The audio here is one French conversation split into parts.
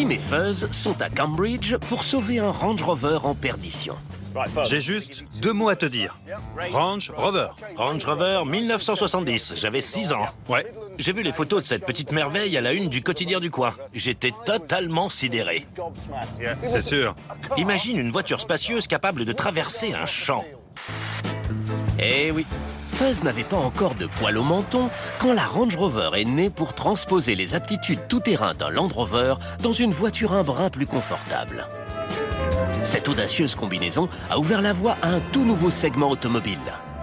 Tim et Fuzz sont à Cambridge pour sauver un Range Rover en perdition. J'ai juste 2 mots à te dire. Range Rover. Range Rover 1970, j'avais 6 ans. Ouais. J'ai vu les photos de cette petite merveille à la une du quotidien du coin. J'étais totalement sidéré. C'est sûr. Imagine une voiture spacieuse capable de traverser un champ. Eh oui, Fuzz n'avait pas encore de poil au menton quand la Range Rover est née pour transposer les aptitudes tout-terrain d'un Land Rover dans une voiture un brin plus confortable. Cette audacieuse combinaison a ouvert la voie à un tout nouveau segment automobile.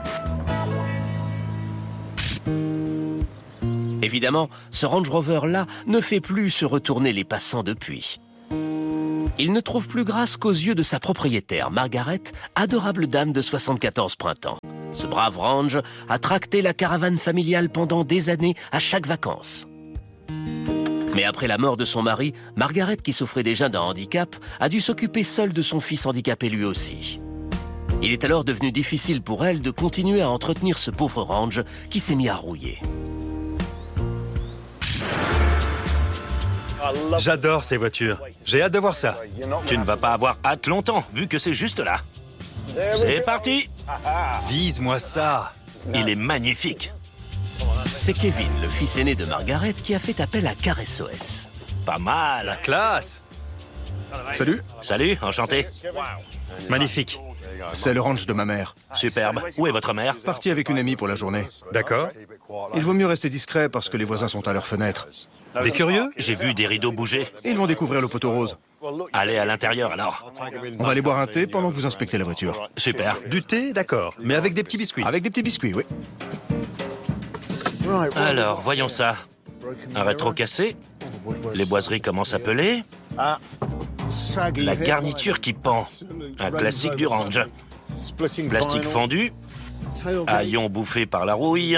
Évidemment, ce Range Rover-là ne fait plus se retourner les passants depuis. Il ne trouve plus grâce qu'aux yeux de sa propriétaire, Margaret, adorable dame de 74 printemps. Ce brave Range a tracté la caravane familiale pendant des années à chaque vacances. Mais après la mort de son mari, Margaret, qui souffrait déjà d'un handicap, a dû s'occuper seule de son fils handicapé lui aussi. Il est alors devenu difficile pour elle de continuer à entretenir ce pauvre Range qui s'est mis à rouiller. J'adore ces voitures. J'ai hâte de voir ça. Tu ne vas pas avoir hâte longtemps, vu que c'est juste là. C'est parti! Vise-moi ça. Il est magnifique. C'est Kevin, le fils aîné de Margaret, qui a fait appel à Car SOS. Pas mal. Classe. Salut, Salut, enchanté. Magnifique. c'est le ranch de ma mère. Superbe. Où est votre mère? Parti avec une amie pour la journée. D'accord. Il vaut mieux rester discret parce que les voisins sont à leurs fenêtres. Des curieux? J'ai vu des rideaux bouger. Ils vont découvrir le poteau rose. Allez à l'intérieur alors. On va aller boire un thé pendant que vous inspectez la voiture. Super. Du thé, d'accord. Mais avec des petits biscuits. Avec des petits biscuits, oui. Alors, voyons ça. Un rétro cassé. Les boiseries commencent à peler. La garniture qui pend. Un classique du Range. Plastique fendu. Haillons bouffés par la rouille.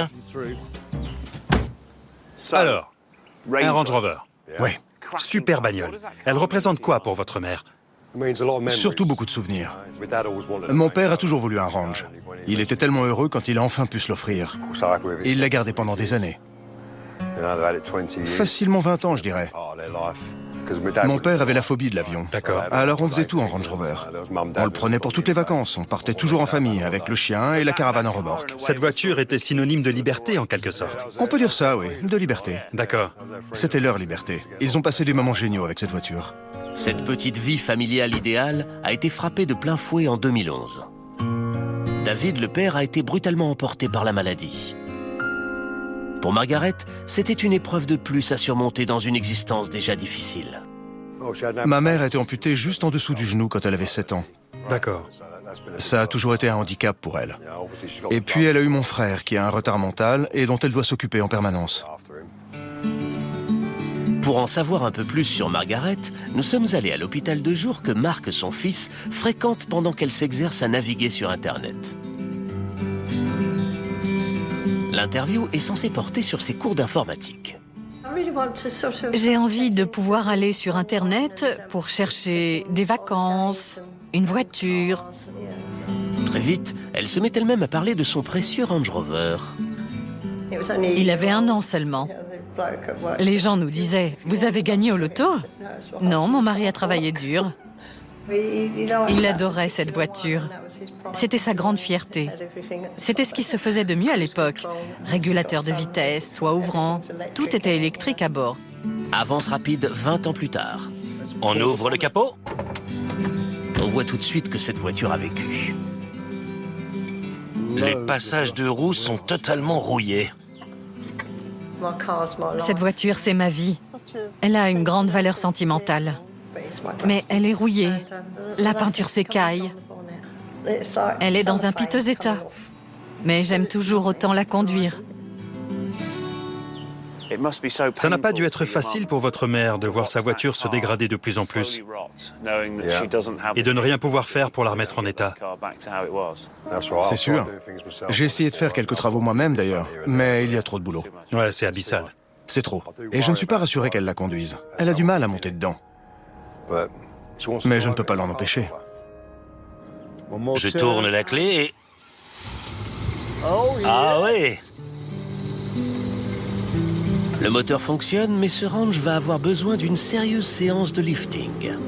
Alors, un Range Rover. Ouais. Super bagnole. Elle représente quoi pour votre mère? Surtout beaucoup de souvenirs. Mon père a toujours voulu un ranch. Il était tellement heureux quand il a enfin pu se l'offrir. Et il l'a gardé pendant des années. Facilement 20 ans, je dirais. Mon père avait la phobie de l'avion. D'accord. Alors on faisait tout en Range Rover. On le prenait pour toutes les vacances. On partait toujours en famille, avec le chien et la caravane en remorque. Cette voiture était synonyme de liberté en quelque sorte. On peut dire ça, oui. De liberté. D'accord. C'était leur liberté. Ils ont passé des moments géniaux avec cette voiture. Cette petite vie familiale idéale a été frappée de plein fouet en 2011. David, le père, a été brutalement emporté par la maladie. Pour Margaret, c'était une épreuve de plus à surmonter dans une existence déjà difficile. Ma mère a été amputée juste en dessous du genou quand elle avait 7 ans. D'accord. Ça a toujours été un handicap pour elle. Et puis elle a eu mon frère qui a un retard mental et dont elle doit s'occuper en permanence. Pour en savoir un peu plus sur Margaret, nous sommes allés à l'hôpital de jour que Marc, son fils, fréquente pendant qu'elle s'exerce à naviguer sur Internet. L'interview est censée porter sur ses cours d'informatique. J'ai envie de pouvoir aller sur Internet pour chercher des vacances, une voiture. Très vite, elle se met elle-même à parler de son précieux Range Rover. Il avait 1 an seulement. Les gens nous disaient « Vous avez gagné au loto ?» Non, mon mari a travaillé dur. Il adorait cette voiture. C'était sa grande fierté. C'était ce qui se faisait de mieux à l'époque. Régulateur de vitesse, toit ouvrant, tout était électrique à bord. Avance rapide 20 ans plus tard. On ouvre le capot. On voit tout de suite que cette voiture a vécu. Les passages de roues sont totalement rouillés. Cette voiture, c'est ma vie. Elle a une grande valeur sentimentale. Mais elle est rouillée. La peinture s'écaille. Elle est dans un piteux état. Mais j'aime toujours autant la conduire. Ça n'a pas dû être facile pour votre mère de voir sa voiture se dégrader de plus en plus et de ne rien pouvoir faire pour la remettre en état. C'est sûr. J'ai essayé de faire quelques travaux moi-même d'ailleurs, mais il y a trop de boulot. Ouais, c'est abyssal. C'est trop. Et je ne suis pas rassuré qu'elle la conduise. Elle a du mal à monter dedans. Mais je ne peux pas l'en empêcher. Je tourne la clé et... Ah oui! Le moteur fonctionne, mais ce Range va avoir besoin d'une sérieuse séance de lifting.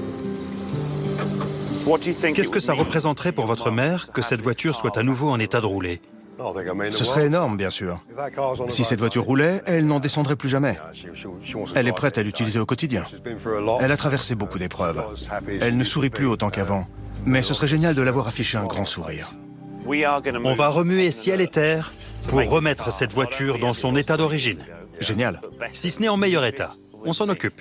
Qu'est-ce que ça représenterait pour votre mère que cette voiture soit à nouveau en état de rouler? Ce serait énorme, bien sûr. Si cette voiture roulait, elle n'en descendrait plus jamais. Elle est prête à l'utiliser au quotidien. Elle a traversé beaucoup d'épreuves. Elle ne sourit plus autant qu'avant. Mais ce serait génial de la voir afficher un grand sourire. On va remuer ciel et terre pour remettre cette voiture dans son état d'origine. Génial. Si ce n'est en meilleur état. On s'en occupe.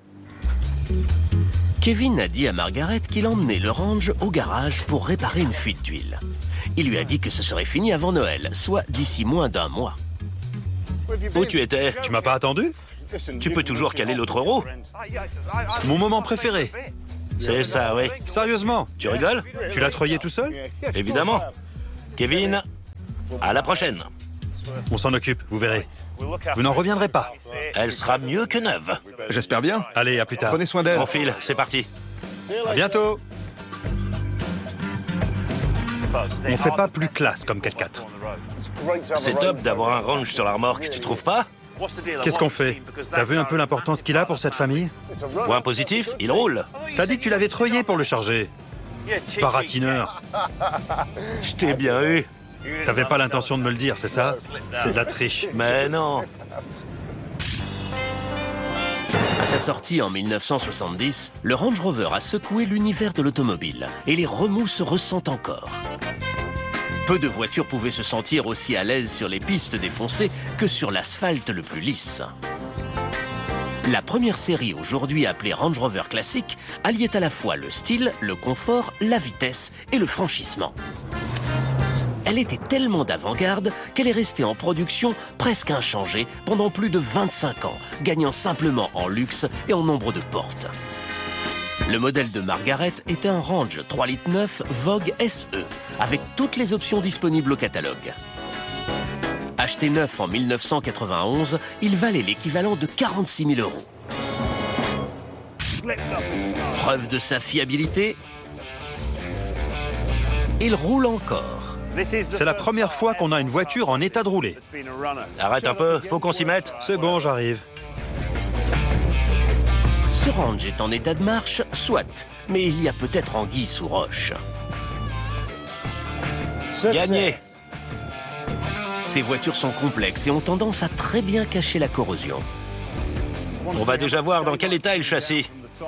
Kevin a dit à Margaret qu'il emmenait le Range au garage pour réparer une fuite d'huile. Il lui a dit que ce serait fini avant Noël, soit d'ici moins d'un mois. Où tu étais? Tu m'as pas attendu? Tu peux toujours caler l'autre roue. Mon moment préféré. C'est ça, oui. Sérieusement? Tu rigoles? Tu l'as treuillé tout seul? Évidemment. Kevin, à la prochaine. On s'en occupe, vous verrez. Vous n'en reviendrez pas. Elle sera mieux que neuve. J'espère bien. Allez, à plus tard. Prenez soin d'elle. On file, c'est parti. À bientôt. On fait pas plus classe comme 4x4. C'est top d'avoir un Range sur la remorque, tu trouves pas? Qu'est-ce qu'on fait? T'as vu un peu l'importance qu'il a pour cette famille? Point positif, il roule. T'as dit que tu l'avais treuillé pour le charger. Paratineur. Je t'ai bien eu. T'avais pas l'intention de me le dire, c'est ça? C'est de la triche. Mais non. À sa sortie en 1970, le Range Rover a secoué l'univers de l'automobile et les remous se ressentent encore. Peu de voitures pouvaient se sentir aussi à l'aise sur les pistes défoncées que sur l'asphalte le plus lisse. La première série, aujourd'hui appelée Range Rover classique, alliait à la fois le style, le confort, la vitesse et le franchissement. Elle était tellement d'avant-garde qu'elle est restée en production presque inchangée pendant plus de 25 ans, gagnant simplement en luxe et en nombre de portes. Le modèle de Margaret est un Range 3,9 litres Vogue SE, avec toutes les options disponibles au catalogue. Acheté neuf en 1991, il valait l'équivalent de 46 000 €. Preuve de sa fiabilité, il roule encore. C'est la première fois qu'on a une voiture en état de rouler. Arrête un peu, faut qu'on s'y mette. C'est bon, j'arrive. Ce Range est en état de marche, soit, mais il y a peut-être anguille sous roche. Gagné. Ces voitures sont complexes et ont tendance à très bien cacher la corrosion. On va déjà voir dans quel état est le châssis.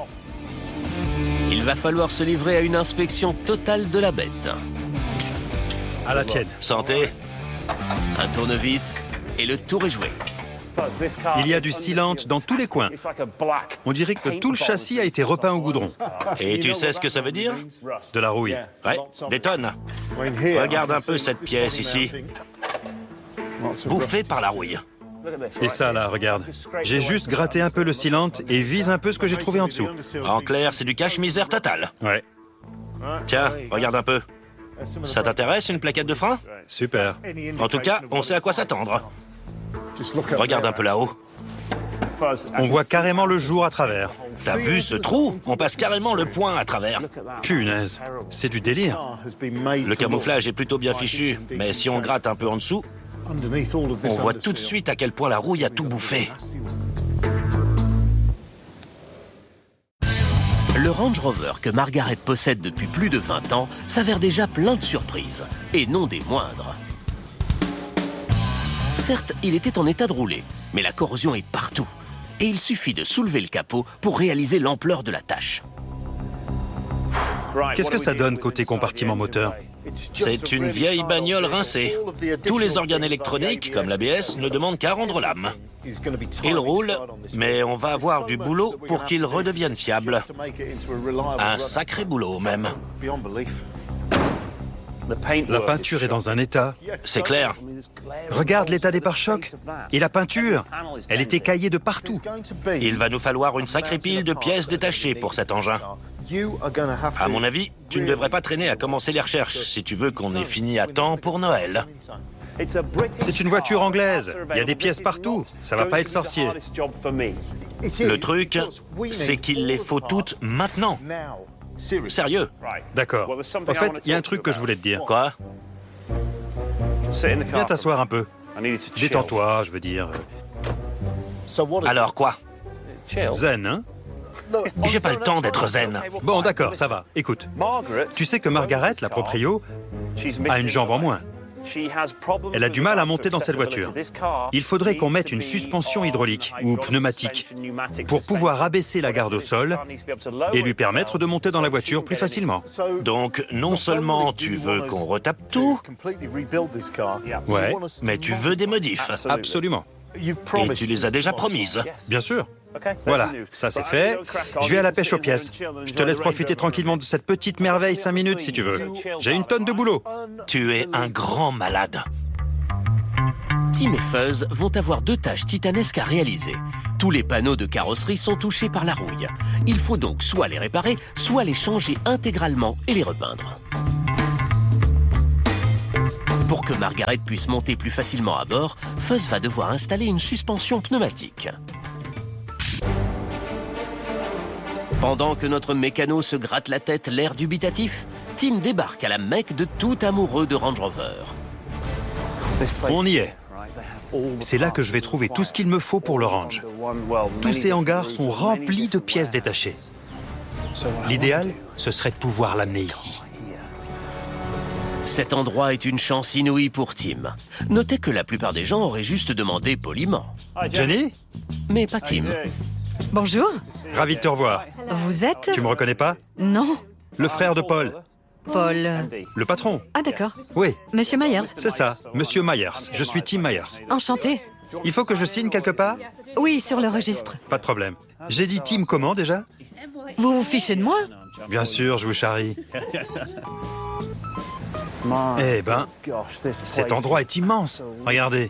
Il va falloir se livrer à une inspection totale de la bête. À la tienne. Santé. Un tournevis et le tour est joué. Il y a du sealant dans tous les coins. On dirait que tout le châssis a été repeint au goudron. Et tu sais ce que ça veut dire? De la rouille. Ouais, des tonnes. Regarde un peu cette pièce ici. Bouffée par la rouille. Et ça, là, regarde. J'ai juste gratté un peu le sealant et vise un peu ce que j'ai trouvé en dessous. En clair, c'est du cache-misère total. Ouais, Tiens, regarde un peu. Ça t'intéresse, une plaquette de frein? super. En tout cas, on sait à quoi s'attendre. Regarde un peu là-haut. On voit carrément le jour à travers. T'as vu ce trou? On passe carrément le poing à travers. Punaise, c'est du délire. Le camouflage est plutôt bien fichu, mais si on gratte un peu en dessous, on voit tout de suite à quel point la rouille a tout bouffé. Le Range Rover que Margaret possède depuis plus de 20 ans s'avère déjà plein de surprises, et non des moindres. Certes, il était en état de rouler, mais la corrosion est partout, et il suffit de soulever le capot pour réaliser l'ampleur de la tâche. Qu'est-ce que ça donne côté compartiment moteur? C'est une vieille bagnole rincée. Tous les organes électroniques, comme l'ABS, ne demandent qu'à rendre l'âme. Il roule, mais on va avoir du boulot pour qu'il redevienne fiable. Un sacré boulot, même. La peinture est dans un état. C'est clair. Regarde l'état des pare-chocs. Et la peinture, elle est écaillée de partout. Il va nous falloir une sacrée pile de pièces détachées pour cet engin. À mon avis, tu ne devrais pas traîner à commencer les recherches si tu veux qu'on ait fini à temps pour Noël. C'est une voiture anglaise. Il y a des pièces partout. Ça va pas être sorcier. Le truc, c'est qu'il les faut toutes maintenant. Sérieux. D'accord. En fait, il y a un truc que je voulais te dire. Quoi? Viens t'asseoir un peu. Détends-toi, je veux dire. Alors quoi? Zen, hein? J'ai pas le temps d'être zen. Bon, d'accord, ça va. Écoute, tu sais que Margaret, la proprio, a une jambe en moins. Elle a du mal à monter dans cette voiture. Il faudrait qu'on mette une suspension hydraulique ou pneumatique pour pouvoir abaisser la garde au sol et lui permettre de monter dans la voiture plus facilement. Donc, non seulement tu veux qu'on retape tout, Ouais, mais tu veux des modifs. absolument. Et tu les as déjà promises. Bien sûr. Voilà, ça c'est fait. Je vais à la pêche aux pièces. Je te laisse profiter tranquillement de cette petite merveille 5 minutes si tu veux. J'ai une tonne de boulot. Tu es un grand malade. Tim et Fuzz vont avoir 2 tâches titanesques à réaliser. Tous les panneaux de carrosserie sont touchés par la rouille. Il faut donc soit les réparer, soit les changer intégralement et les repeindre. Pour que Margaret puisse monter plus facilement à bord, Fuzz va devoir installer une suspension pneumatique. Pendant que notre mécano se gratte la tête, l'air dubitatif, Tim débarque à la Mecque de tout amoureux de Range Rover. On y est. C'est là que je vais trouver tout ce qu'il me faut pour le range. Tous ces hangars sont remplis de pièces détachées. L'idéal, ce serait de pouvoir l'amener ici. Cet endroit est une chance inouïe pour Tim. Notez que la plupart des gens auraient juste demandé poliment. Jenny? Mais pas Tim. Bonjour. Ravi de te revoir. Vous êtes... Tu me reconnais pas? Non. Le frère de Paul. Paul... Le patron. Ah d'accord. Oui, Monsieur Myers. c'est ça. Monsieur Myers. Je suis Tim Myers. Enchanté. Il faut que je signe quelque part? Oui, sur le registre. Pas de problème. J'ai dit Tim comment déjà? Vous vous fichez de moi? Bien sûr, je vous charrie. Eh ben, cet endroit est immense. Regardez.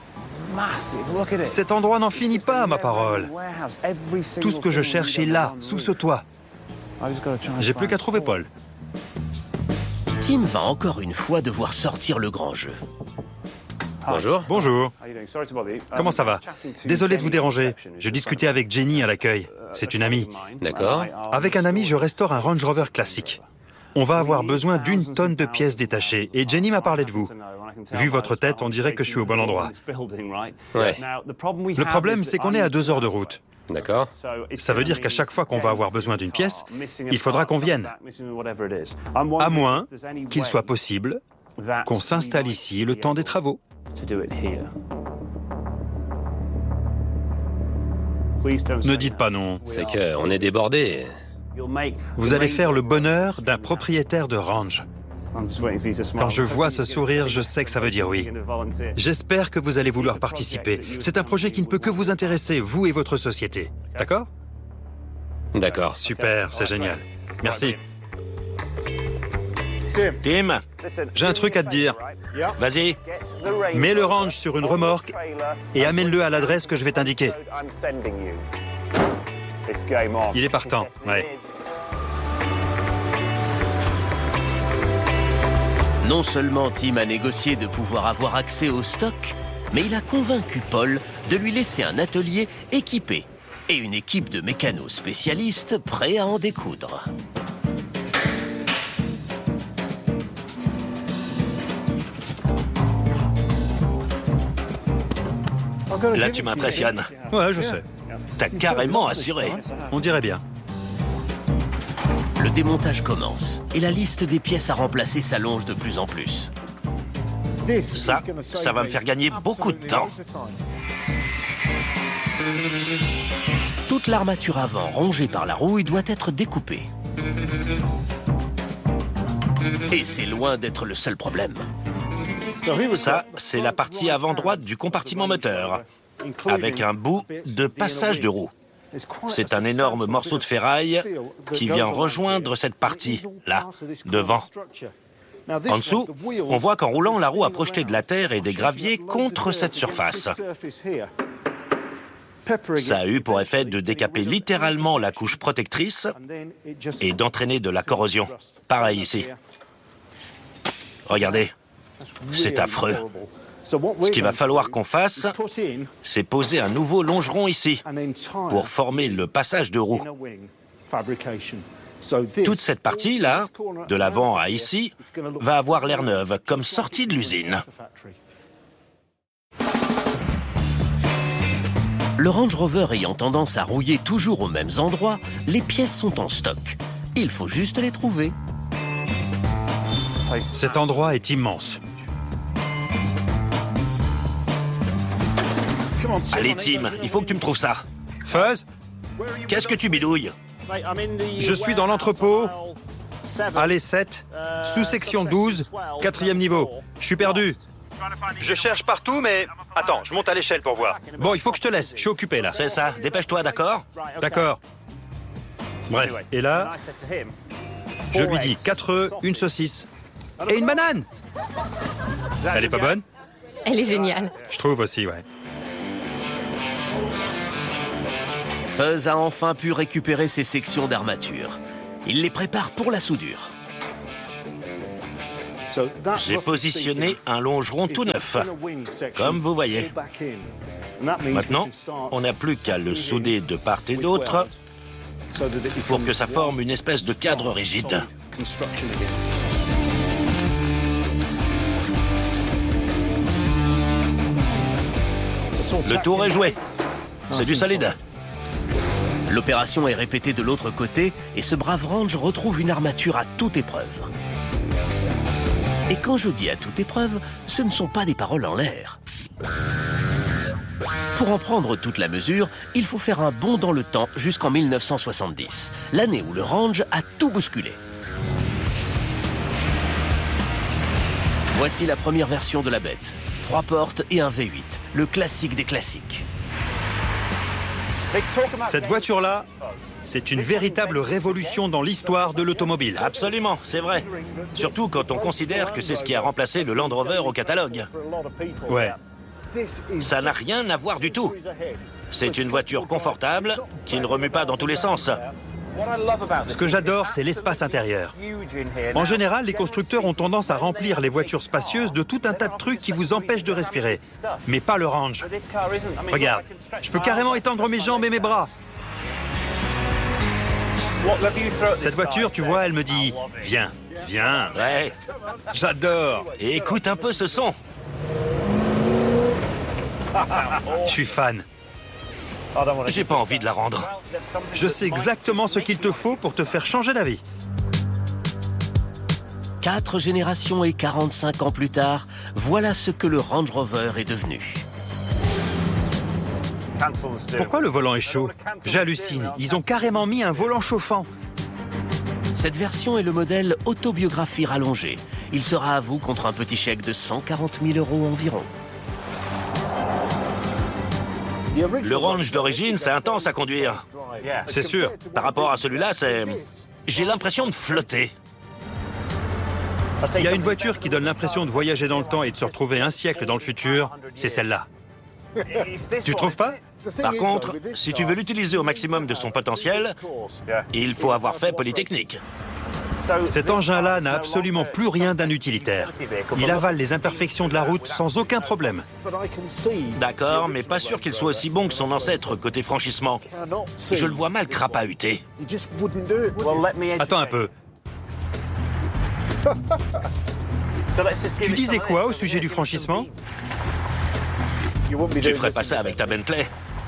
Cet endroit n'en finit pas, ma parole. Tout ce que je cherche est là, sous ce toit. J'ai plus qu'à trouver Paul. Tim va encore une fois devoir sortir le grand jeu. Bonjour. Bonjour. Comment ça va? Désolé de vous déranger. Je discutais avec Jenny à l'accueil. C'est une amie. D'accord. Avec un ami, je restaure un Range Rover classique. On va avoir besoin d'1 tonne de pièces détachées. Et Jenny m'a parlé de vous. Vu votre tête, on dirait que je suis au bon endroit. Ouais. Le problème, c'est qu'on est à 2 heures de route. D'accord. Ça veut dire qu'à chaque fois qu'on va avoir besoin d'une pièce, il faudra qu'on vienne. À moins qu'il soit possible qu'on s'installe ici le temps des travaux. Ne dites pas non. C'est qu'on est débordé. Vous allez faire le bonheur d'un propriétaire de range. Quand je vois ce sourire, je sais que ça veut dire oui. J'espère que vous allez vouloir participer. C'est un projet qui ne peut que vous intéresser, vous et votre société. D'accord? D'accord. Super, c'est génial. Merci. Tim, J'ai un truc à te dire. vas-y. Mets le range sur une remorque et amène-le à l'adresse que je vais t'indiquer. Il est partant, ouais. Non seulement Tim a négocié de pouvoir avoir accès au stock, mais il a convaincu Paul de lui laisser un atelier équipé et une équipe de mécanos spécialistes prêts à en découdre. Là, tu m'impressionnes. Ouais, je sais. T'as carrément assuré. On dirait bien. Le démontage commence et la liste des pièces à remplacer s'allonge de plus en plus. Ça va me faire gagner beaucoup de temps. Toute l'armature avant rongée par la rouille doit être découpée. Et c'est loin d'être le seul problème. Ça, c'est la partie avant droite du compartiment moteur, avec un bout de passage de roue. C'est un énorme morceau de ferraille qui vient rejoindre cette partie, là, devant. En dessous, on voit qu'en roulant, la roue a projeté de la terre et des graviers contre cette surface. Ça a eu pour effet de décaper littéralement la couche protectrice et d'entraîner de la corrosion. Pareil ici. Regardez, c'est affreux. Ce qu'il va falloir qu'on fasse, c'est poser un nouveau longeron ici pour former le passage de roue. Toute cette partie-là, de l'avant à ici, va avoir l'air neuve, comme sortie de l'usine. Le Range Rover ayant tendance à rouiller toujours aux mêmes endroits, les pièces sont en stock. Il faut juste les trouver. Cet endroit est immense. Allez, Tim, il faut que tu me trouves ça. Fuzz, Qu'est-ce que tu bidouilles? je suis dans l'entrepôt. Allez, 7, sous-section 12, 4e niveau. Je suis perdu. Je cherche partout, mais... Attends, je monte à l'échelle pour voir. Bon, il faut que je te laisse. Je suis occupé, là. C'est ça, dépêche-toi, d'accord? D'accord. Bref, et là, je lui dis 4 œufs, une saucisse et une banane. Elle est pas bonne? Elle est géniale. Je trouve aussi, ouais. Fuzz a enfin pu récupérer ses sections d'armature. Il les prépare pour la soudure. J'ai positionné un longeron tout neuf, comme vous voyez. Maintenant, on n'a plus qu'à le souder de part et d'autre pour que ça forme une espèce de cadre rigide. Le tour est joué. C'est du solide. L'opération est répétée de l'autre côté et ce brave Range retrouve une armature à toute épreuve. Et quand je dis à toute épreuve, ce ne sont pas des paroles en l'air. Pour en prendre toute la mesure, il faut faire un bond dans le temps jusqu'en 1970, l'année où le Range a tout bousculé. Voici la première version de la bête. 3 portes et un V8, le classique des classiques. Cette voiture-là, c'est une véritable révolution dans l'histoire de l'automobile. Absolument, c'est vrai. Surtout quand on considère que c'est ce qui a remplacé le Land Rover au catalogue. Ouais. Ça n'a rien à voir du tout. C'est une voiture confortable qui ne remue pas dans tous les sens. Ce que j'adore, c'est l'espace intérieur. En général, les constructeurs ont tendance à remplir les voitures spacieuses de tout un tas de trucs qui vous empêchent de respirer. Mais pas le Range. Regarde, je peux carrément étendre mes jambes et mes bras. Cette voiture, tu vois, elle me dit « Viens, viens. Ouais. » J'adore. Et écoute un peu ce son. Je suis fan. J'ai pas envie de la rendre. Je sais exactement ce qu'il te faut pour te faire changer d'avis. 4 générations et 45 ans plus tard, voilà ce que le Range Rover est devenu. Pourquoi le volant est chaud? J'hallucine. Ils ont carrément mis un volant chauffant. Cette version est le modèle autobiographie rallongé. Il sera à vous contre un petit chèque de 140 000 € environ. Le Range d'origine, c'est intense à conduire. C'est sûr. Par rapport à celui-là, c'est... J'ai l'impression de flotter. S'il y a une voiture qui donne l'impression de voyager dans le temps et de se retrouver un siècle dans le futur, c'est celle-là. Tu trouves pas? Par contre, si tu veux l'utiliser au maximum de son potentiel, il faut avoir fait Polytechnique. Cet engin-là n'a absolument plus rien d'un utilitaire. Il avale les imperfections de la route sans aucun problème. D'accord, mais pas sûr qu'il soit aussi bon que son ancêtre côté franchissement. Je le vois mal crapahuter. Attends un peu. Tu disais quoi au sujet du franchissement? Tu ferais pas ça avec ta Bentley?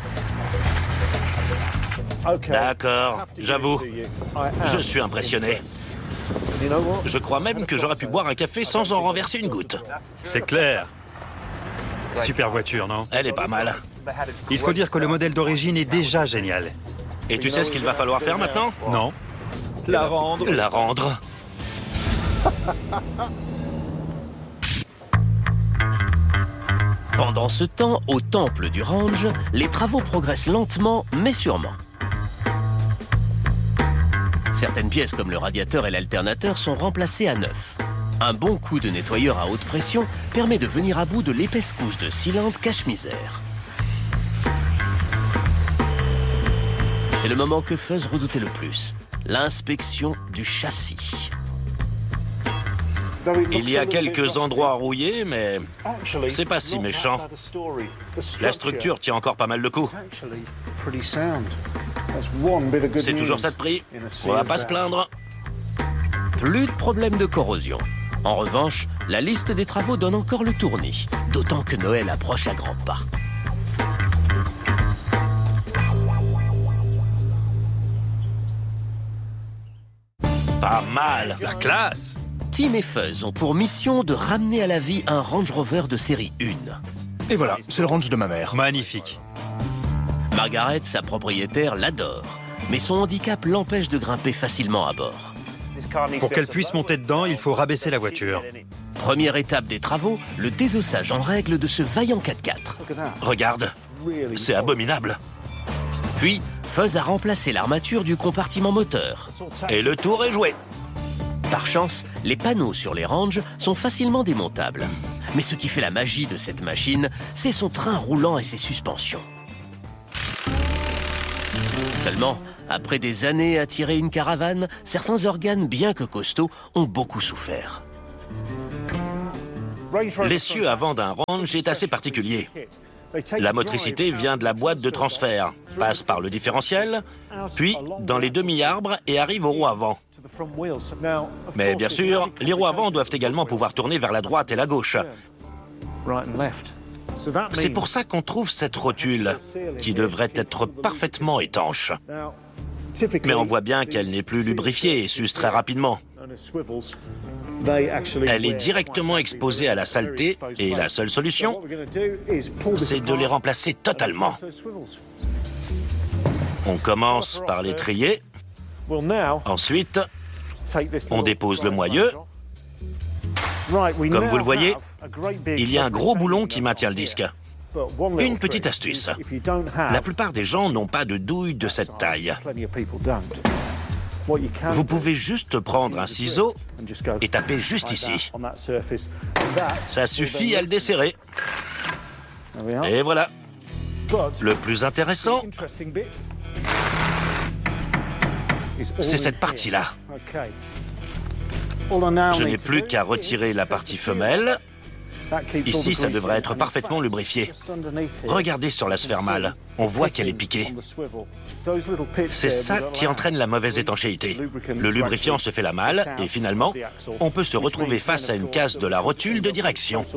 D'accord, j'avoue. Je suis impressionné. Je crois même que j'aurais pu boire un café sans en renverser une goutte. C'est clair. Super voiture, non? Elle est pas mal. Il faut dire que le modèle d'origine est déjà génial. Et tu sais ce qu'il va falloir faire maintenant? Non? La rendre. La rendre. Pendant ce temps, au temple du Range, les travaux progressent lentement mais sûrement. Certaines pièces comme le radiateur et l'alternateur sont remplacées à neuf. Un bon coup de nettoyeur à haute pression permet de venir à bout de l'épaisse couche de cylindre cache-misère. C'est le moment que Fuzz redoutait le plus, l'inspection du châssis. Il y a quelques endroits rouillés, mais c'est pas si méchant. La structure tient encore pas mal le coup. C'est toujours ça de prix. On va pas se plaindre. Plus de problème de corrosion. En revanche, la liste des travaux donne encore le tournis, d'autant que Noël approche à grands pas. Pas mal. La classe! Tim et Fuzz ont pour mission de ramener à la vie un Range Rover de série 1. Et voilà, c'est le ranch de ma mère. Magnifique. Margaret, sa propriétaire, l'adore, mais son handicap l'empêche de grimper facilement à bord. Pour qu'elle puisse monter dedans, il faut rabaisser la voiture. Première étape des travaux, le désossage en règle de ce vaillant 4x4. Regarde, c'est abominable. Puis, Fuzz a remplacé l'armature du compartiment moteur. Et le tour est joué. Par chance, les panneaux sur les ranges sont facilement démontables. Mais ce qui fait la magie de cette machine, c'est son train roulant et ses suspensions. Seulement, après des années à tirer une caravane, certains organes, bien que costauds, ont beaucoup souffert. L'essieu avant d'un range est assez particulier. La motricité vient de la boîte de transfert, passe par le différentiel, puis dans les demi-arbres et arrive au roue avant. Mais bien sûr, les roues avant doivent également pouvoir tourner vers la droite et la gauche. C'est pour ça qu'on trouve cette rotule, qui devrait être parfaitement étanche. Mais on voit bien qu'elle n'est plus lubrifiée et s'use très rapidement. Elle est directement exposée à la saleté et la seule solution, c'est de les remplacer totalement. On commence par les trier. Ensuite, on dépose le moyeu. Comme vous le voyez, il y a un gros boulon qui maintient le disque. Une petite astuce. La plupart des gens n'ont pas de douille de cette taille. Vous pouvez juste prendre un ciseau et taper juste ici. Ça suffit à le desserrer. Et voilà. Le plus intéressant, c'est cette partie-là. Je n'ai plus qu'à retirer la partie femelle. Ici, ça devrait être parfaitement lubrifié. Regardez sur la sphère mâle, on voit qu'elle est piquée. C'est ça qui entraîne la mauvaise étanchéité. Le lubrifiant se fait la malle et finalement, on peut se retrouver face à une casse de la rotule de direction.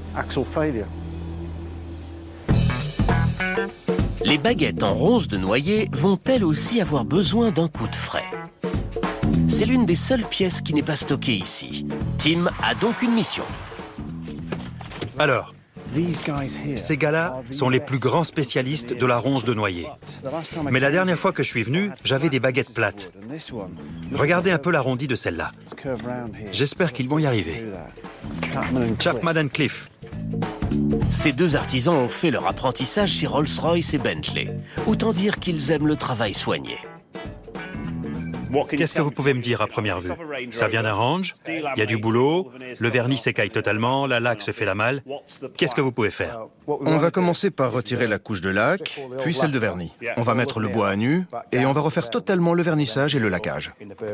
Les baguettes en ronces de noyer vont elles aussi avoir besoin d'un coup de frais. C'est l'une des seules pièces qui n'est pas stockée ici. Tim a donc une mission. Alors, ces gars-là sont les plus grands spécialistes de la ronce de noyer. Mais la dernière fois que je suis venu, j'avais des baguettes plates. Regardez un peu l'arrondi de celle-là. J'espère qu'ils vont y arriver. Chapman & Cliff. Ces deux artisans ont fait leur apprentissage chez Rolls-Royce et Bentley. Autant dire qu'ils aiment le travail soigné. Qu'est-ce que vous pouvez me dire à première vue? Ça vient d'un range, il y a du boulot, le vernis s'écaille totalement, la laque se fait la malle. Qu'est-ce que vous pouvez faire? On va commencer par retirer la couche de laque, puis celle de vernis. On va mettre le bois à nu et on va refaire totalement le vernissage et le laquage.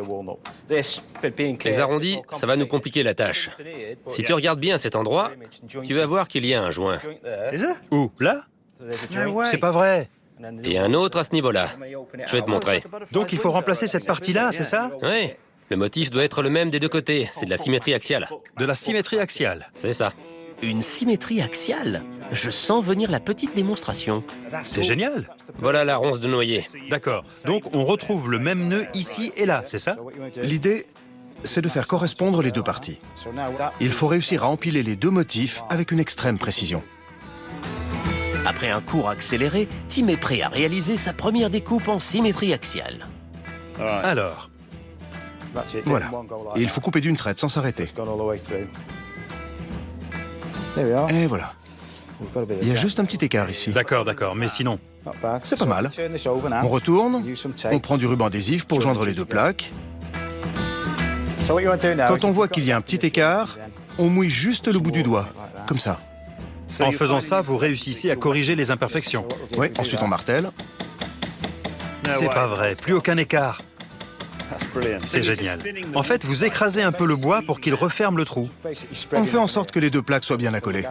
Les arrondis, ça va nous compliquer la tâche. Si tu regardes bien cet endroit, tu vas voir qu'il y a un joint. Où? Là? C'est pas vrai. Et un autre à ce niveau-là. Je vais te montrer. Donc il faut remplacer cette partie-là, c'est ça? Oui, le motif doit être le même des deux côtés. C'est de la symétrie axiale. De la symétrie axiale. C'est ça. Une symétrie axiale? Je sens venir la petite démonstration. C'est génial. Voilà la ronce de noyer. D'accord. Donc on retrouve le même nœud ici et là, c'est ça? L'idée, c'est de faire correspondre les deux parties. Il faut réussir à empiler les deux motifs avec une extrême précision. Après un cours accéléré, Tim est prêt à réaliser sa première découpe en symétrie axiale. Alors, Voilà. Et il faut couper d'une traite sans s'arrêter. Et voilà. Il y a juste un petit écart ici. d'accord, mais sinon... C'est pas mal. On retourne, on prend du ruban adhésif pour joindre les deux plaques. Quand on voit qu'il y a un petit écart, on mouille juste le bout du doigt, comme ça. En faisant ça, vous réussissez à corriger les imperfections. Oui, ensuite on martèle. C'est pas vrai, plus aucun écart. C'est génial. En fait, vous écrasez un peu le bois pour qu'il referme le trou. On fait en sorte que les deux plaques soient bien accolées.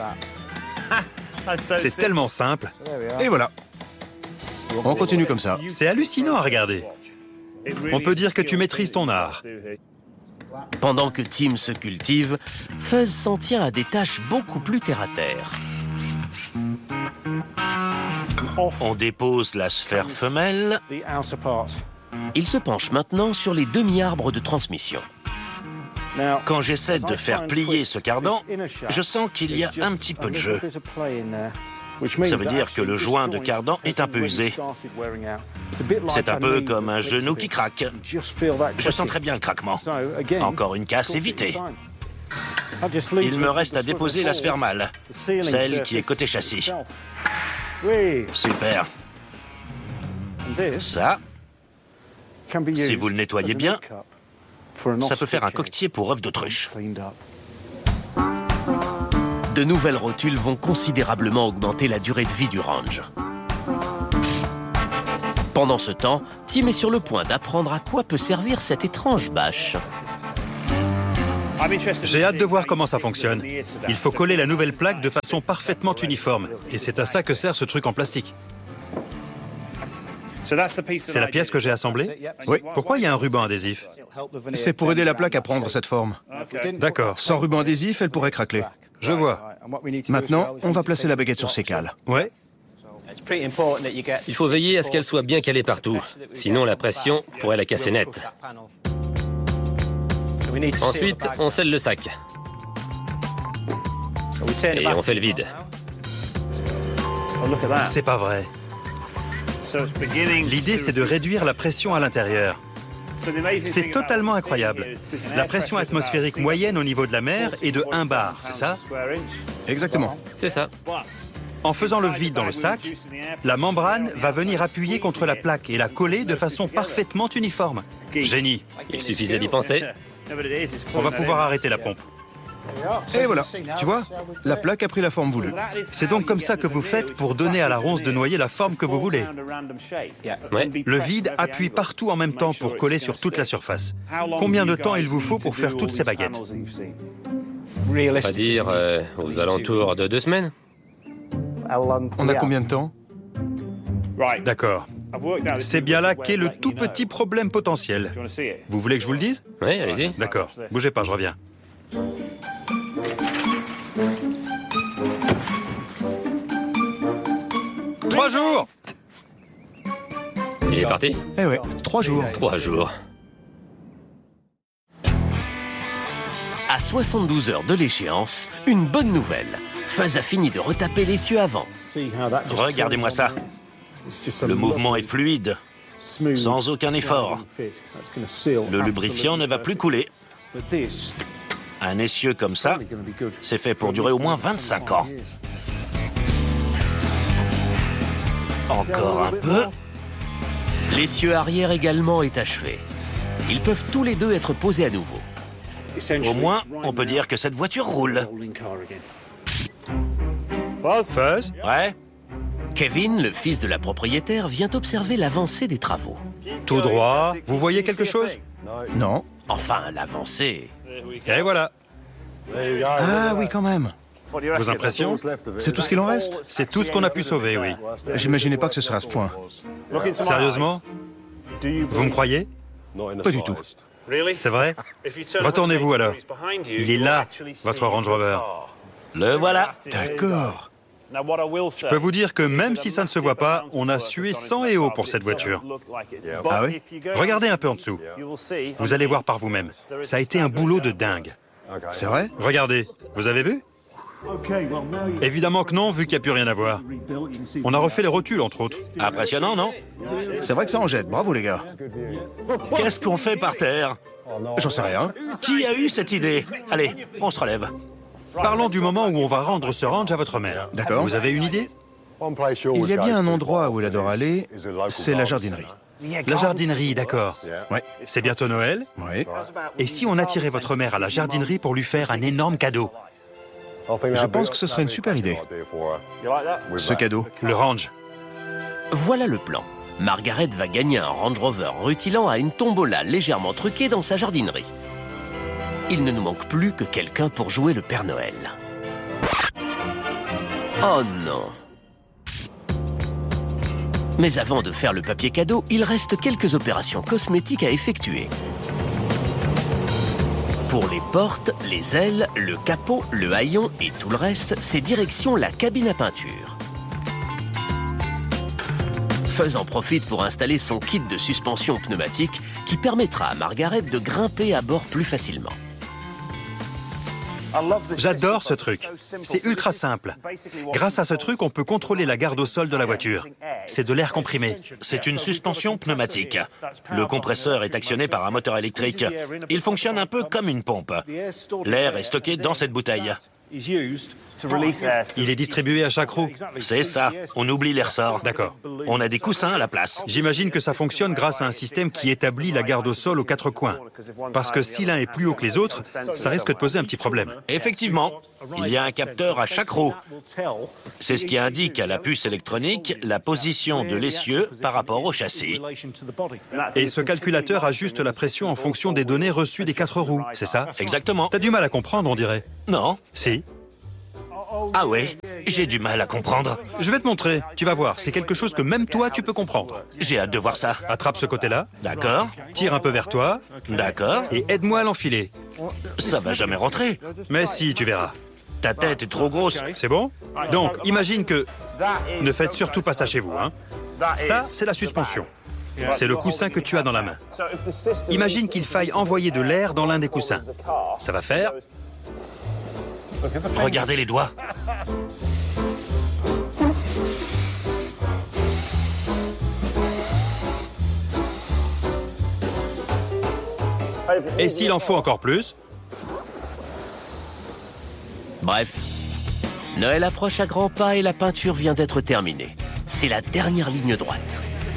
C'est tellement simple. Et voilà. On continue comme ça. C'est hallucinant à regarder. On peut dire que tu maîtrises ton art. Pendant que Tim se cultive, Fuzz s'en tient à des tâches beaucoup plus terre-à-terre. On dépose la sphère femelle Il se penche maintenant sur les demi-arbres de transmission. Quand j'essaie de faire plier ce cardan, je sens qu'il y a un petit peu de jeu. Ça veut dire que le joint de cardan est un peu usé. C'est un peu comme un genou qui craque. Je sens très bien le craquement. Encore une casse évitée. Il me reste à déposer la sphère mâle, celle qui est côté châssis. Super. Ça, si vous le nettoyez bien, ça peut faire un coquetier pour œuf d'autruche. De nouvelles rotules vont considérablement augmenter la durée de vie du range. Pendant ce temps, Tim est sur le point d'apprendre à quoi peut servir cette étrange bâche. J'ai hâte de voir comment ça fonctionne. Il faut coller la nouvelle plaque de façon parfaitement uniforme. Et c'est à ça que sert ce truc en plastique. C'est la pièce que j'ai assemblée? Oui. Pourquoi il y a un ruban adhésif? C'est pour aider la plaque à prendre cette forme. D'accord. Sans ruban adhésif, elle pourrait craquer. Je vois. Maintenant, on va placer la baguette sur ses cales. Ouais. Il faut veiller à ce qu'elle soit bien calée partout. Sinon, la pression pourrait la casser net. Ensuite, on scelle le sac. Et on fait le vide. C'est pas vrai. L'idée, c'est de réduire la pression à l'intérieur. C'est totalement incroyable. La pression atmosphérique moyenne au niveau de la mer est de 1 bar, c'est ça? Exactement. C'est ça. En faisant le vide dans le sac, la membrane va venir appuyer contre la plaque et la coller de façon parfaitement uniforme. Génie. Il suffisait d'y penser. On va pouvoir arrêter la pompe. Et voilà. Tu vois, la plaque a pris la forme voulue. C'est donc comme ça que vous faites pour donner à la ronce de noyer la forme que vous voulez. Ouais. Le vide appuie partout en même temps pour coller sur toute la surface. Combien de temps il vous faut pour faire toutes ces baguettes? On va dire aux alentours de 2 semaines. On a combien de temps? D'accord. C'est bien là qu'est le tout petit problème potentiel. Vous voulez que je vous le dise? Oui, allez-y. D'accord. Bougez pas, je reviens. Trois jours! Il est parti? Eh ouais, 3 jours. 3 jours. À 72 heures de l'échéance, une bonne nouvelle. Fuzz a fini de retaper l'essieu avant. Regardez-moi ça. Le mouvement est fluide, sans aucun effort. Le lubrifiant ne va plus couler. Un essieu comme ça, c'est fait pour durer au moins 25 ans. Encore un peu. L'essieu arrière également est achevé. Ils peuvent tous les deux être posés à nouveau. Au moins, on peut dire que cette voiture roule. Fuzz? Ouais? Kevin, le fils de la propriétaire, vient observer l'avancée des travaux. Tout droit. Vous voyez quelque chose? Non. Enfin, l'avancée. Et voilà. Ah oui, quand même. Vos impressions? C'est tout ce qu'il en reste? C'est tout ce qu'on a pu sauver, oui. J'imaginais pas que ce serait à ce point. Sérieusement? Vous me croyez? Pas du tout. C'est vrai? Retournez-vous alors. Il est là, votre Range Rover. Le voilà. D'accord. Je peux vous dire que même si ça ne se voit pas, on a sué sang et eau pour cette voiture. Ah oui? Regardez un peu en dessous. Vous allez voir par vous-même. Ça a été un boulot de dingue. C'est vrai? Regardez, vous avez vu? Évidemment que non, vu qu'il n'y a plus rien à voir. On a refait les rotules, entre autres. Impressionnant, non? C'est vrai que ça en jette. Bravo, les gars. Qu'est-ce qu'on fait par terre? J'en sais rien. Qui a eu cette idée? Allez, on se relève. Parlons du moment où on va rendre ce ranch à votre mère. D'accord. Vous avez une idée? Il y a bien un endroit où elle adore aller, c'est la jardinerie. La jardinerie, d'accord. Ouais. C'est bientôt Noël. Oui. Et si on attirait votre mère à la jardinerie pour lui faire un énorme cadeau? Je pense que ce serait une super idée. Ce cadeau. Le ranch. Voilà le plan. Margaret va gagner un Range Rover rutilant à une tombola légèrement truquée dans sa jardinerie. Il ne nous manque plus que quelqu'un pour jouer le Père Noël. Oh non! Mais avant de faire le papier cadeau, il reste quelques opérations cosmétiques à effectuer. Pour les portes, les ailes, le capot, le haillon et tout le reste, c'est direction la cabine à peinture. Fuzz en profite pour installer son kit de suspension pneumatique qui permettra à Margaret de grimper à bord plus facilement. J'adore ce truc. C'est ultra simple. Grâce à ce truc, on peut contrôler la garde au sol de la voiture. C'est de l'air comprimé. C'est une suspension pneumatique. Le compresseur est actionné par un moteur électrique. Il fonctionne un peu comme une pompe. L'air est stocké dans cette bouteille. Il est distribué à chaque roue. C'est ça. On oublie les ressorts. D'accord. On a des coussins à la place. J'imagine que ça fonctionne grâce à un système qui établit la garde au sol aux 4 coins. Parce que si l'un est plus haut que les autres, ça risque de poser un petit problème. Effectivement, il y a un capteur à chaque roue. C'est ce qui indique à la puce électronique la position de l'essieu par rapport au châssis. Et ce calculateur ajuste la pression en fonction des données reçues des 4 roues, c'est ça? Exactement. T'as du mal à comprendre, on dirait. Non. Si. Ah ouais, j'ai du mal à comprendre. Je vais te montrer, tu vas voir, c'est quelque chose que même toi tu peux comprendre. J'ai hâte de voir ça. Attrape ce côté-là, D'accord, tire un peu vers toi d'accord. et aide-moi à l'enfiler. Ça va jamais rentrer. Mais si, tu verras. Ta tête est trop grosse. C'est bon? Donc, imagine que... Ne faites surtout pas ça chez vous, hein. Ça, c'est la suspension. C'est le coussin que tu as dans la main. Imagine qu'il faille envoyer de l'air dans l'un des coussins. Ça va faire... Regardez les doigts. Et s'il en faut encore plus? Bref, Noël approche à grands pas et la peinture vient d'être terminée. C'est la dernière ligne droite.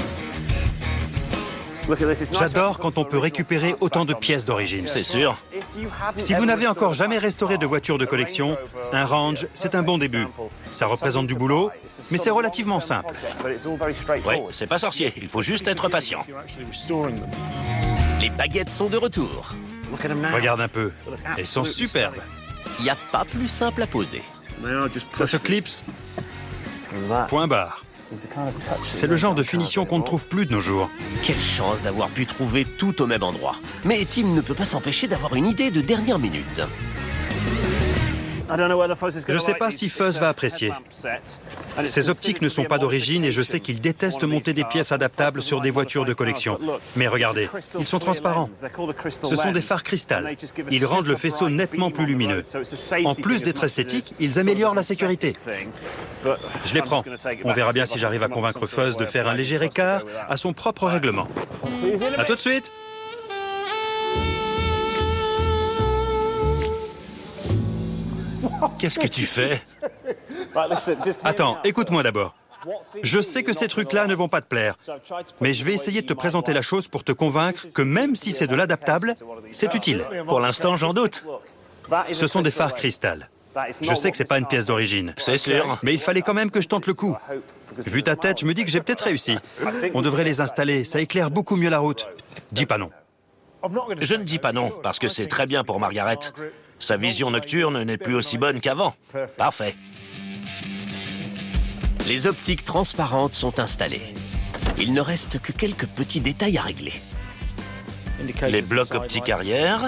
J'adore quand on peut récupérer autant de pièces d'origine. C'est sûr. Si vous n'avez encore jamais restauré de voiture de collection, un Range, c'est un bon début. Ça représente du boulot, mais c'est relativement simple. Oui, c'est pas sorcier. Il faut juste être patient. Les baguettes sont de retour. Regarde un peu, elles sont superbes. Il n'y a pas plus simple à poser. Ça se clipse. Point barre. C'est le genre de finition qu'on ne trouve plus de nos jours. Quelle chance d'avoir pu trouver tout au même endroit. Mais Tim ne peut pas s'empêcher d'avoir une idée de dernière minute. Je ne sais pas si Fuzz va apprécier. Ces optiques ne sont pas d'origine et je sais qu'il déteste monter des pièces adaptables sur des voitures de collection. Mais regardez, ils sont transparents. Ce sont des phares cristal. Ils rendent le faisceau nettement plus lumineux. En plus d'être esthétiques, ils améliorent la sécurité. Je les prends. On verra bien si j'arrive à convaincre Fuzz de faire un léger écart à son propre règlement. À tout de suite! Qu'est-ce que tu fais? Attends, écoute-moi d'abord. Je sais que ces trucs-là ne vont pas te plaire, mais je vais essayer de te présenter la chose pour te convaincre que même si c'est de l'adaptable, c'est utile. Pour l'instant, j'en doute. Ce sont des phares cristal. Je sais que c'est pas une pièce d'origine. C'est sûr. Mais il fallait quand même que je tente le coup. Vu ta tête, je me dis que j'ai peut-être réussi. On devrait les installer, ça éclaire beaucoup mieux la route. Dis pas non. Je ne dis pas non, parce que c'est très bien pour Margaret. Sa vision nocturne n'est plus aussi bonne qu'avant. Parfait. Les optiques transparentes sont installées. Il ne reste que quelques petits détails à régler. Les blocs optiques arrière.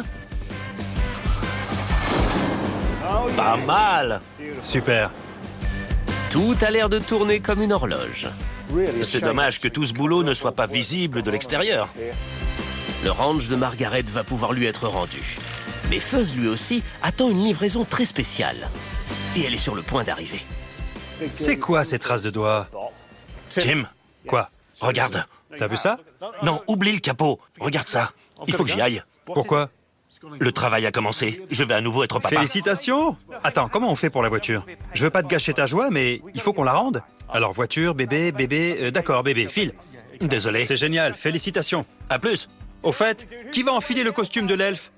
Pas mal. Super. Tout a l'air de tourner comme une horloge. C'est dommage que tout ce boulot ne soit pas visible de l'extérieur. Le ranch de Margaret va pouvoir lui être rendu. Mais Fuzz, lui aussi, attend une livraison très spéciale. Et elle est sur le point d'arriver. C'est quoi ces traces de doigts? Tim, Quoi? regarde. T'as vu ça? Non, oublie le capot. Regarde ça. Il faut que j'y aille. Pourquoi? Le travail a commencé. Je vais à nouveau être papa. Félicitations! Attends, comment on fait pour la voiture? Je veux pas te gâcher ta joie, mais il faut qu'on la rende. Alors voiture, bébé, d'accord, bébé, file. Désolé. C'est génial, félicitations. À plus. Au fait, qui va enfiler le costume de l'elfe?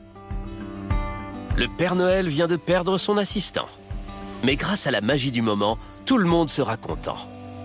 Le Père Noël vient de perdre son assistant. Mais grâce à la magie du moment, tout le monde sera content.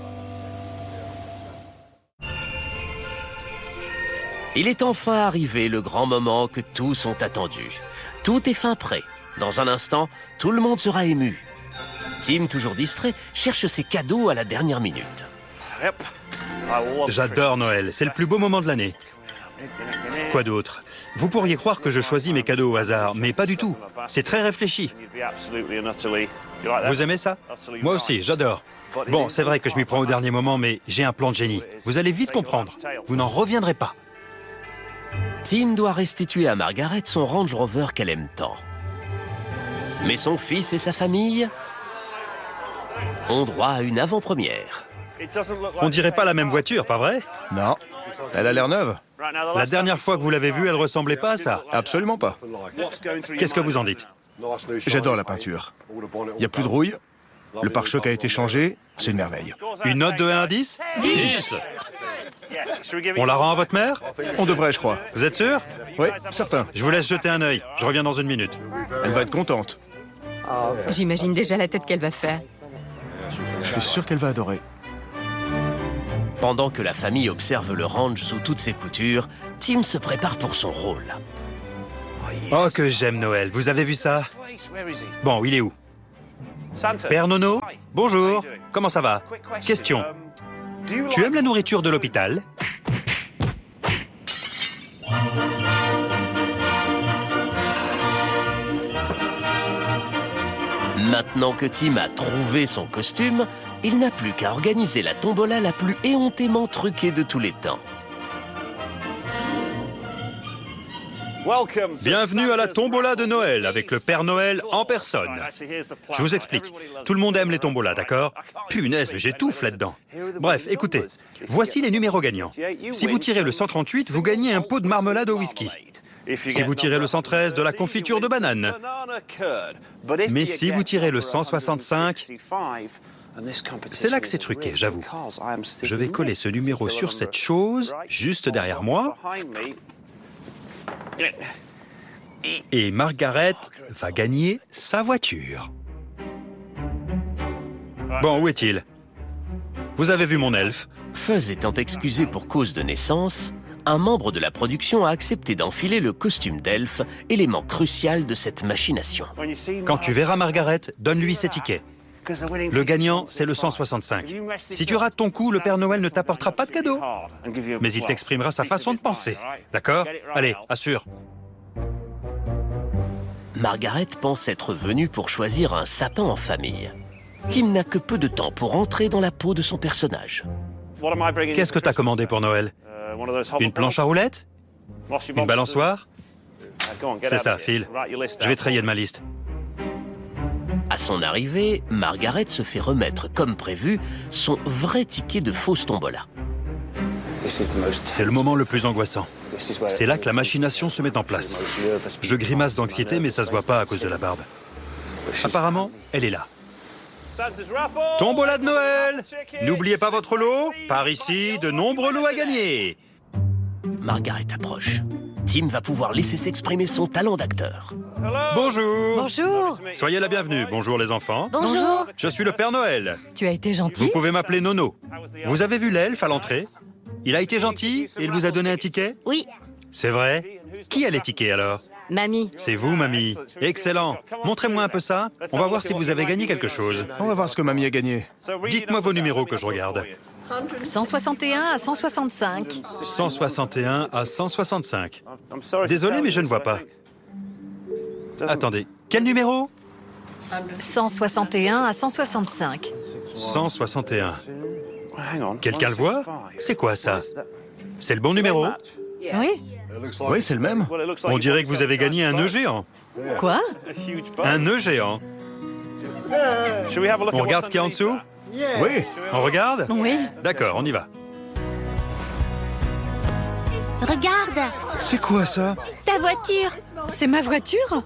Il est enfin arrivé le grand moment que tous ont attendu. Tout est fin prêt. Dans un instant, tout le monde sera ému. Tim, toujours distrait, cherche ses cadeaux à la dernière minute. J'adore Noël, c'est le plus beau moment de l'année. Quoi d'autre? Vous pourriez croire que je choisis mes cadeaux au hasard, mais pas du tout. C'est très réfléchi. Vous aimez ça? Moi aussi, j'adore. Bon, c'est vrai que je m'y prends au dernier moment, mais j'ai un plan de génie. Vous allez vite comprendre. Vous n'en reviendrez pas. Tim doit restituer à Margaret son Range Rover qu'elle aime tant. Mais son fils et sa famille ont droit à une avant-première. On dirait pas la même voiture, pas vrai? Non. Elle a l'air neuve. La dernière fois que vous l'avez vue, elle ressemblait pas à ça. Absolument pas. Qu'est-ce que vous en dites? J'adore la peinture. Il n'y a plus de rouille. Le pare-choc a été changé. C'est une merveille. Une note de 1 à 10? 10. On la rend à votre mère? On devrait, je crois. Vous êtes sûr? Oui, certain. Je vous laisse jeter un œil. Je reviens dans une minute. Elle va être contente. J'imagine déjà la tête qu'elle va faire. Je suis sûr qu'elle va adorer. Pendant que la famille observe le ranch sous toutes ses coutures, Tim se prépare pour son rôle. Oh, que j'aime Noël. Vous avez vu ça? Bon, il est où? Père Nono? Bonjour. Comment ça va? Question. Tu aimes la nourriture de l'hôpital? Maintenant que Tim a trouvé son costume, il n'a plus qu'à organiser la tombola la plus éhontément truquée de tous les temps. Bienvenue à la tombola de Noël avec le Père Noël en personne. Je vous explique. Tout le monde aime les tombolas, d'accord? Punaise, mais j'étouffe là-dedans. Bref, écoutez. Voici les numéros gagnants. Si vous tirez le 138, vous gagnez un pot de marmelade au whisky. Si vous tirez le 113, de la confiture de banane. Mais si vous tirez le 165, c'est là que c'est truqué, j'avoue. Je vais coller ce numéro sur cette chose, juste derrière moi. Et Margaret va gagner sa voiture. Bon, où est-il? Vous avez vu mon elfe? Fuzz étant excusé pour cause de naissance, un membre de la production a accepté d'enfiler le costume d'elfe, élément crucial de cette machination. Quand tu verras Margaret, donne-lui ses tickets. Le gagnant, c'est le 165. Si tu rates ton coup, le Père Noël ne t'apportera pas de cadeau. Mais il t'exprimera sa façon de penser. D'accord? Allez, assure. Margaret pense être venue pour choisir un sapin en famille. Tim n'a que peu de temps pour entrer dans la peau de son personnage. Qu'est-ce que t'as commandé pour Noël? Une planche à roulettes? Une balançoire? C'est ça, Phil. Je vais te rayer de ma liste. À son arrivée, Margaret se fait remettre, comme prévu, son vrai ticket de fausse tombola. C'est le moment le plus angoissant. C'est là que la machination se met en place. Je grimace d'anxiété, mais ça se voit pas à cause de la barbe. Apparemment, elle est là. Tombola de Noël! N'oubliez pas votre lot. Par ici, de nombreux lots à gagner. Margaret approche. Tim va pouvoir laisser s'exprimer son talent d'acteur. Bonjour. Bonjour. Soyez la bienvenue. Bonjour les enfants. Bonjour. Je suis le Père Noël. Tu as été Vous gentil? pouvez m'appeler Nono. Vous avez vu l'elfe à l'entrée? Il a été gentil et il vous a donné un ticket? Oui, C'est vrai? Qui a les tickets alors? mamie. C'est vous, mamie. Excellent. Montrez-moi un peu ça. On va voir si vous avez gagné quelque chose. On va voir ce que mamie a gagné. Dites-moi vos numéros que je regarde. 161 à 165. 161 à 165. Désolé, mais je ne vois pas. Attendez. Quel numéro? 161 à 165. 161. Quelqu'un le voit? C'est quoi ça? C'est le bon numéro? Oui? Oui, c'est le même. On dirait que vous avez gagné un nœud géant. Quoi? Un nœud géant. On regarde ce qu'il y a en dessous? Oui. On regarde? Oui. D'accord, on y va. Regarde, C'est quoi ça? ta voiture. C'est ma voiture?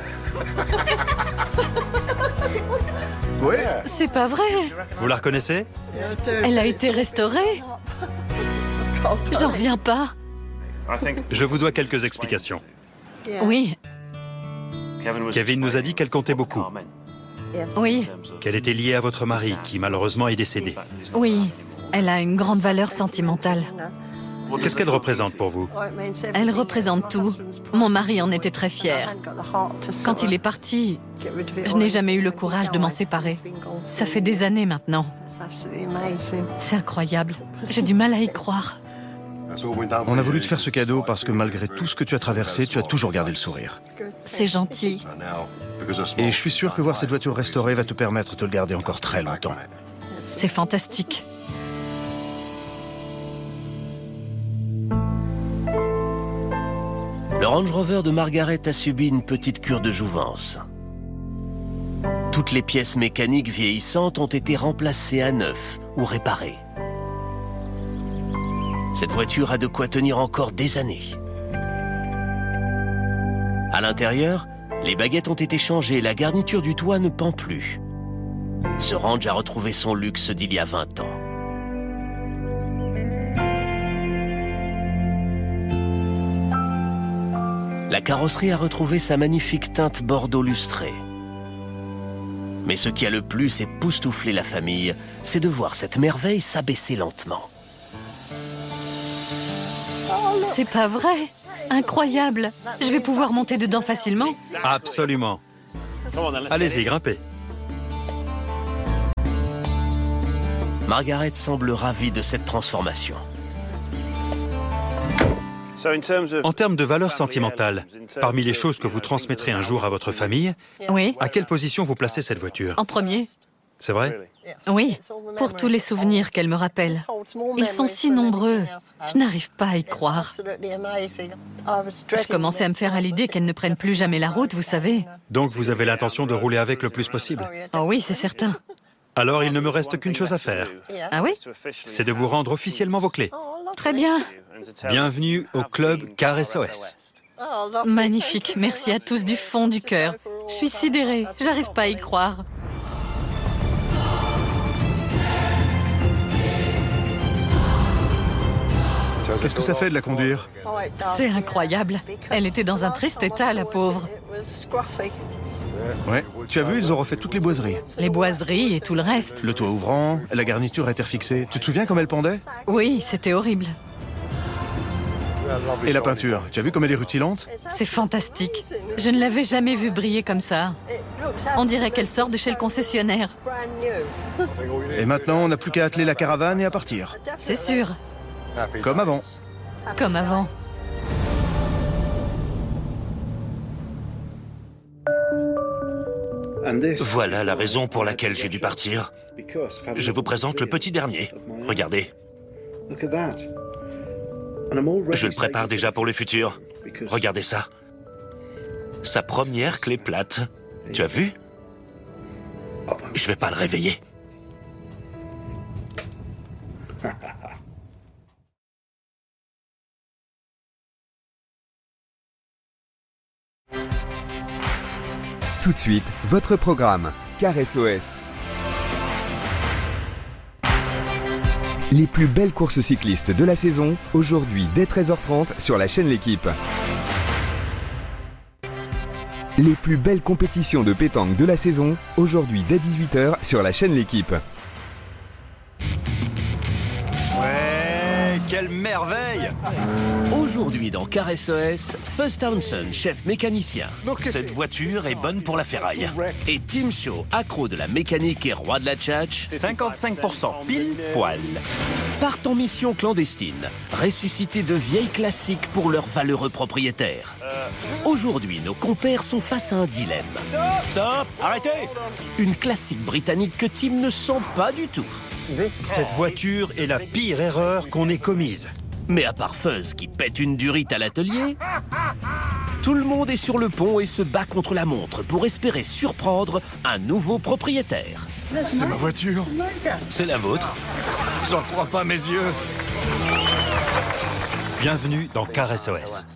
Oui. C'est pas vrai. Vous la reconnaissez? Elle a été restaurée. J'en reviens pas. Je vous dois quelques explications. Oui, Kevin nous a dit qu'elle comptait beaucoup, oui, qu'elle était liée à votre mari, qui malheureusement est décédé. oui. Elle a une grande valeur sentimentale. Qu'est-ce qu'elle représente pour vous? Elle représente tout. Mon mari en était très fier. Quand il est parti, je n'ai jamais eu le courage de m'en séparer. Ça fait des années maintenant. C'est incroyable. J'ai du mal à y croire. On a voulu te faire ce cadeau parce que malgré tout ce que tu as traversé, tu as toujours gardé le sourire. C'est gentil. Et je suis sûr que voir cette voiture restaurée va te permettre de le garder encore très longtemps. C'est fantastique. Le Range Rover de Margaret a subi une petite cure de jouvence. Toutes les pièces mécaniques vieillissantes ont été remplacées à neuf ou réparées. Cette voiture a de quoi tenir encore des années. À l'intérieur, les baguettes ont été changées, la garniture du toit ne pend plus. Ce Range a retrouvé son luxe d'il y a 20 ans. La carrosserie a retrouvé sa magnifique teinte bordeaux lustré. Mais ce qui a le plus époustouflé la famille, c'est de voir cette merveille s'abaisser lentement. C'est pas vrai! Incroyable! Je vais pouvoir monter dedans facilement. Absolument. Allez-y, grimpez. Margaret semble ravie de cette transformation. En termes de valeur sentimentale, parmi les choses que vous transmettrez un jour à votre famille, Oui, à quelle position vous placez cette voiture? en premier. C'est vrai? Oui, pour tous les souvenirs qu'elle me rappelle. Ils sont si nombreux, je n'arrive pas à y croire. Je commençais à me faire à l'idée qu'elle ne prenne plus jamais la route, vous savez. Donc vous avez l'intention de rouler avec le plus possible? Oh oui, c'est certain. Alors il ne me reste qu'une chose à faire. Ah oui? C'est de vous rendre officiellement vos clés. Très bien. Bienvenue au club Car SOS. Magnifique, merci à tous du fond du cœur. Je suis sidérée, j'arrive pas à y croire. Qu'est-ce que ça fait de la conduire? C'est incroyable. Elle était dans un triste état, la pauvre. Ouais. Tu as vu, ils ont refait toutes les boiseries. Les boiseries et tout le reste. Le toit ouvrant, la garniture a été refixée. Tu te souviens comme elle pendait? Oui, c'était horrible. Et la peinture, tu as vu comme elle est rutilante? C'est fantastique. Je ne l'avais jamais vue briller comme ça. On dirait qu'elle sort de chez le concessionnaire. Et maintenant, on n'a plus qu'à atteler la caravane et à partir. C'est sûr. Comme avant. Comme avant. Voilà la raison pour laquelle j'ai dû partir. Je vous présente le petit dernier. Regardez. Je le prépare déjà pour le futur. Regardez ça. Sa première clé plate. Tu as vu? Je vais pas le réveiller. Tout de suite, votre programme, Car SOS. Les plus belles courses cyclistes de la saison, aujourd'hui dès 13h30 sur la chaîne L'Équipe. Les plus belles compétitions de pétanque de la saison, aujourd'hui dès 18h sur la chaîne L'Équipe. Ouais, quelle merveille! Aujourd'hui dans Car SOS, Fuzz Townsend, chef mécanicien. Cette voiture est bonne pour la ferraille. Et Tim Shaw, accro de la mécanique et roi de la tchatch, 55% pile poil. partent en mission clandestine, ressusciter de vieilles classiques pour leurs valeureux propriétaires. Aujourd'hui, nos compères sont face à un dilemme. Stop! Arrêtez! Une classique britannique que Tim ne sent pas du tout. Cette voiture est la pire erreur qu'on ait commise. Mais à part Fuzz qui pète une durite à l'atelier, tout le monde est sur le pont et se bat contre la montre pour espérer surprendre un nouveau propriétaire. C'est ma voiture. C'est la vôtre. J'en crois pas mes yeux. Bienvenue dans Car SOS.